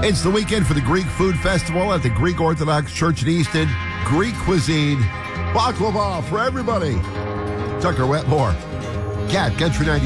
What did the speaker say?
It's the weekend for the Greek Food Festival at the Greek Orthodox Church in Easton. Greek cuisine, baklava for everybody. Tucker Wetmore, Cat Country 96.